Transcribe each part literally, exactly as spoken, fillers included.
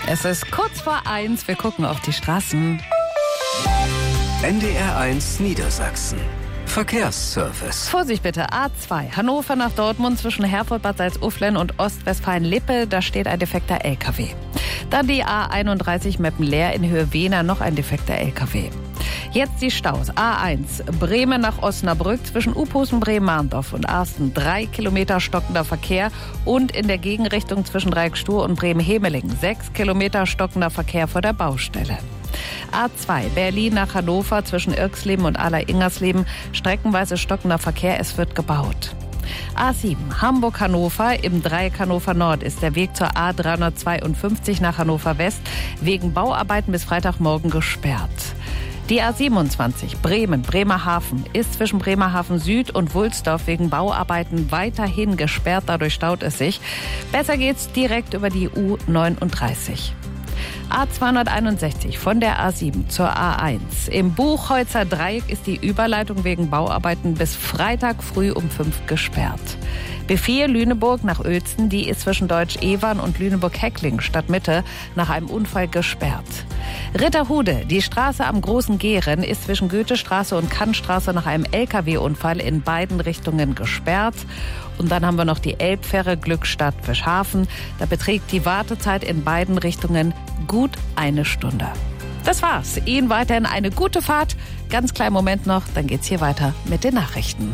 Es ist kurz vor eins, wir gucken auf die Straßen. N D R eins Niedersachsen. Verkehrsservice. Vorsicht bitte, A zwei, Hannover nach Dortmund zwischen Herford, Bad Salzuflen und Ostwestfalen-Lippe, da steht ein defekter L K W. Dann die A einunddreißig Meppenleer in Höhe Wehner, noch ein defekter L K W. Jetzt die Staus. A eins, Bremen nach Osnabrück zwischen Uphusen, Bremen-Mahndorf und Arsten. Drei Kilometer stockender Verkehr und in der Gegenrichtung zwischen Dreieckstuhr und Bremen-Hemeling. Sechs Kilometer stockender Verkehr vor der Baustelle. A zwei, Berlin nach Hannover zwischen Irxleben und Aller-Ingersleben. Streckenweise stockender Verkehr, es wird gebaut. A sieben, Hamburg-Hannover. Im Dreieck Hannover Nord ist der Weg zur A dreihundertzweiundfünfzig nach Hannover West wegen Bauarbeiten bis Freitagmorgen gesperrt. Die A siebenundzwanzig, Bremen, Bremerhaven, ist zwischen Bremerhaven Süd und Wulsdorf wegen Bauarbeiten weiterhin gesperrt, dadurch staut es sich. Besser geht's direkt über die U neununddreißig. A zweihunderteinundsechzig von der A sieben zur A eins. Im Buchholzer Dreieck ist die Überleitung wegen Bauarbeiten bis Freitag früh um fünf gesperrt. B vier Lüneburg nach Uelzen, die ist zwischen Deutsch-Evern und Lüneburg-Heckling Stadtmitte nach einem Unfall gesperrt. Ritterhude, die Straße am Großen Gehren, ist zwischen Goethestraße und Kannstraße nach einem L K W-Unfall in beiden Richtungen gesperrt. Und dann haben wir noch die Elbfähre Glückstadt-Fischhafen. Da beträgt die Wartezeit in beiden Richtungen gut eine Stunde. Das war's. Ihnen weiterhin eine gute Fahrt. Ganz kleinen Moment noch, dann geht's hier weiter mit den Nachrichten.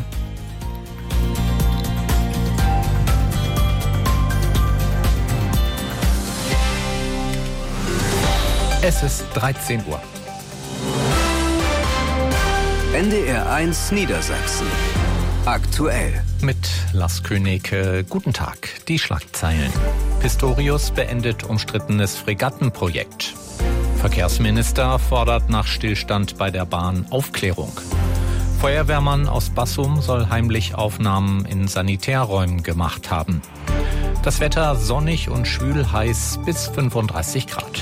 Es ist dreizehn Uhr. N D R eins Niedersachsen. Aktuell. Mit Lars König, äh, guten Tag. Die Schlagzeilen. Pistorius beendet umstrittenes Fregattenprojekt. Verkehrsminister fordert nach Stillstand bei der Bahn Aufklärung. Feuerwehrmann aus Bassum soll heimlich Aufnahmen in Sanitärräumen gemacht haben. Das Wetter sonnig und schwül heiß bis fünfunddreißig Grad.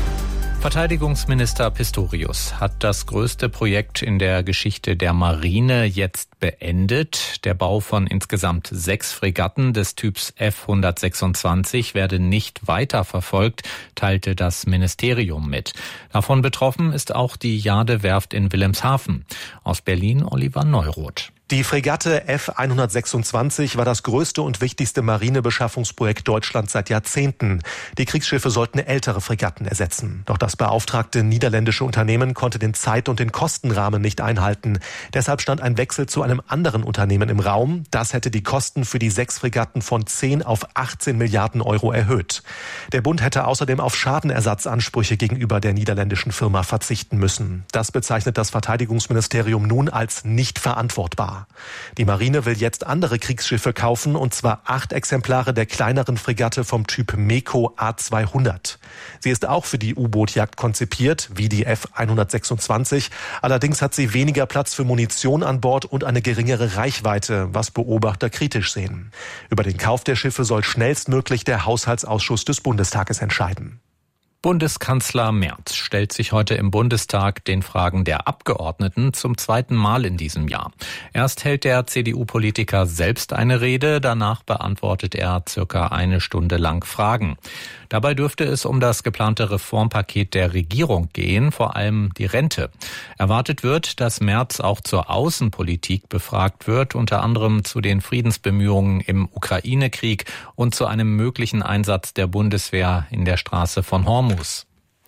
Verteidigungsminister Pistorius hat das größte Projekt in der Geschichte der Marine jetzt beendet. Der Bau von insgesamt sechs Fregatten des Typs F hundertsechsundzwanzig werde nicht weiterverfolgt, teilte das Ministerium mit. Davon betroffen ist auch die Jade-Werft in Wilhelmshaven. Aus Berlin Oliver Neuroth. Die Fregatte F hundertsechsundzwanzig war das größte und wichtigste Marinebeschaffungsprojekt Deutschlands seit Jahrzehnten. Die Kriegsschiffe sollten ältere Fregatten ersetzen. Doch das beauftragte niederländische Unternehmen konnte den Zeit- und den Kostenrahmen nicht einhalten. Deshalb stand ein Wechsel zu einem anderen Unternehmen im Raum. Das hätte die Kosten für die sechs Fregatten von zehn auf achtzehn Milliarden Euro erhöht. Der Bund hätte außerdem auf Schadenersatzansprüche gegenüber der niederländischen Firma verzichten müssen. Das bezeichnet das Verteidigungsministerium nun als nicht verantwortbar. Die Marine will jetzt andere Kriegsschiffe kaufen, und zwar acht Exemplare der kleineren Fregatte vom Typ MEKO A zweihundert. Sie ist auch für die U-Boot-Jagd konzipiert, wie die F hundertsechsundzwanzig. Allerdings hat sie weniger Platz für Munition an Bord und eine geringere Reichweite, was Beobachter kritisch sehen. Über den Kauf der Schiffe soll schnellstmöglich der Haushaltsausschuss des Bundestages entscheiden. Bundeskanzler Merz stellt sich heute im Bundestag den Fragen der Abgeordneten zum zweiten Mal in diesem Jahr. Erst hält der C D U-Politiker selbst eine Rede, danach beantwortet er circa eine Stunde lang Fragen. Dabei dürfte es um das geplante Reformpaket der Regierung gehen, vor allem die Rente. Erwartet wird, dass Merz auch zur Außenpolitik befragt wird, unter anderem zu den Friedensbemühungen im Ukraine-Krieg und zu einem möglichen Einsatz der Bundeswehr in der Straße von Hormuz.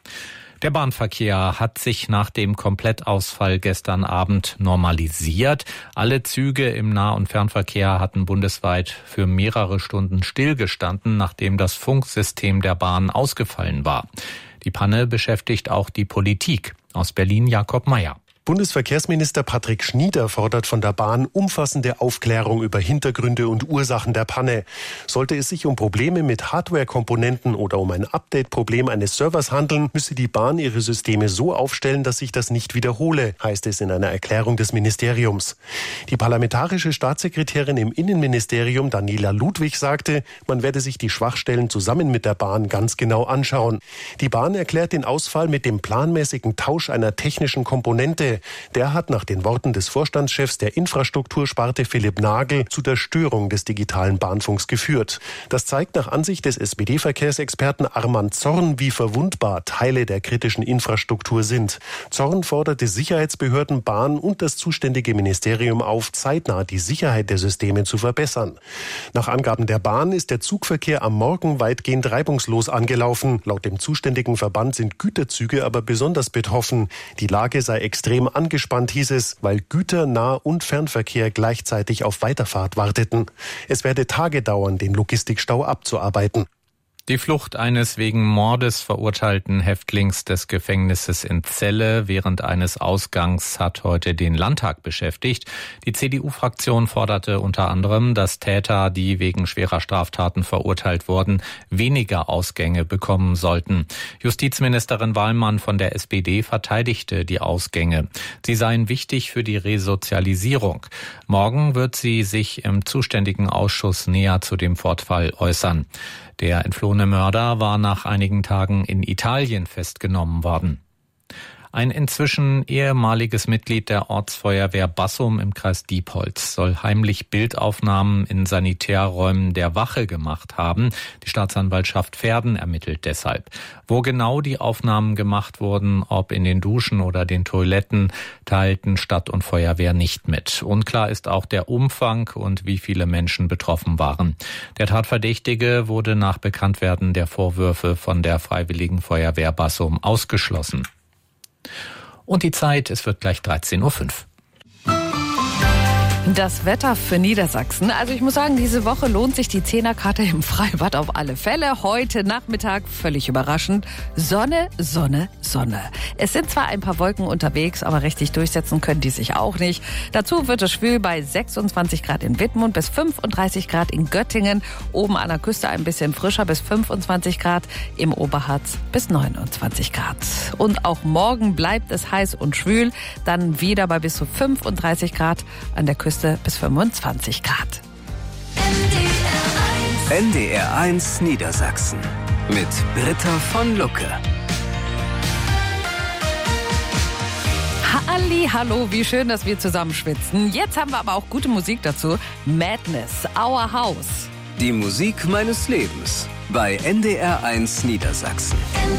Der Bahnverkehr hat sich nach dem Komplettausfall gestern Abend normalisiert. Alle Züge im Nah- und Fernverkehr hatten bundesweit für mehrere Stunden stillgestanden, nachdem das Funksystem der Bahn ausgefallen war. Die Panne beschäftigt auch die Politik. Aus Berlin Jakob Mayer. Bundesverkehrsminister Patrick Schnieder fordert von der Bahn umfassende Aufklärung über Hintergründe und Ursachen der Panne. Sollte es sich um Probleme mit Hardware-Komponenten oder um ein Update-Problem eines Servers handeln, müsse die Bahn ihre Systeme so aufstellen, dass sich das nicht wiederhole, heißt es in einer Erklärung des Ministeriums. Die parlamentarische Staatssekretärin im Innenministerium, Daniela Ludwig, sagte, man werde sich die Schwachstellen zusammen mit der Bahn ganz genau anschauen. Die Bahn erklärt den Ausfall mit dem planmäßigen Tausch einer technischen Komponente. Gründe. Der hat nach den Worten des Vorstandschefs der Infrastruktursparte Philipp Nagel zu der Störung des digitalen Bahnfunks geführt. Das zeigt nach Ansicht des S P D-Verkehrsexperten Armand Zorn, wie verwundbar Teile der kritischen Infrastruktur sind. Zorn forderte Sicherheitsbehörden, Bahn und das zuständige Ministerium auf, zeitnah die Sicherheit der Systeme zu verbessern. Nach Angaben der Bahn ist der Zugverkehr am Morgen weitgehend reibungslos angelaufen. Laut dem zuständigen Verband sind Güterzüge aber besonders betroffen. Die Lage sei extrem angespannt, hieß es, weil Güter-, Nah- und Fernverkehr gleichzeitig auf Weiterfahrt warteten. Es werde Tage dauern, den Logistikstau abzuarbeiten. Die Flucht eines wegen Mordes verurteilten Häftlings des Gefängnisses in Celle während eines Ausgangs hat heute den Landtag beschäftigt. Die C D U-Fraktion forderte unter anderem, dass Täter, die wegen schwerer Straftaten verurteilt wurden, weniger Ausgänge bekommen sollten. Justizministerin Wallmann von der S P D verteidigte die Ausgänge. Sie seien wichtig für die Resozialisierung. Morgen wird sie sich im zuständigen Ausschuss näher zu dem Fortfall äußern. Der entflohene Mörder war nach einigen Tagen in Italien festgenommen worden. Ein inzwischen ehemaliges Mitglied der Ortsfeuerwehr Bassum im Kreis Diepholz soll heimlich Bildaufnahmen in Sanitärräumen der Wache gemacht haben. Die Staatsanwaltschaft Verden ermittelt deshalb. Wo genau die Aufnahmen gemacht wurden, ob in den Duschen oder den Toiletten, teilten Stadt und Feuerwehr nicht mit. Unklar ist auch der Umfang und wie viele Menschen betroffen waren. Der Tatverdächtige wurde nach Bekanntwerden der Vorwürfe von der Freiwilligen Feuerwehr Bassum ausgeschlossen. Und die Zeit, es wird gleich dreizehn Uhr fünf. Das Wetter für Niedersachsen. Also ich muss sagen, diese Woche lohnt sich die Zehnerkarte im Freibad auf alle Fälle. Heute Nachmittag, völlig überraschend, Sonne, Sonne, Sonne. Es sind zwar ein paar Wolken unterwegs, aber richtig durchsetzen können die sich auch nicht. Dazu wird es schwül bei sechsundzwanzig Grad in Wittmund bis fünfunddreißig Grad in Göttingen. Oben an der Küste ein bisschen frischer bis fünfundzwanzig Grad. Im Oberharz bis neunundzwanzig Grad. Und auch morgen bleibt es heiß und schwül. Dann wieder bei bis zu fünfunddreißig Grad an der Küste bis fünfundzwanzig Grad. N D R eins Niedersachsen mit Britta von Lucke. Halli, hallo, wie schön, dass wir zusammen schwitzen. Jetzt haben wir aber auch gute Musik dazu. Madness, Our House. Die Musik meines Lebens bei N D R eins Niedersachsen.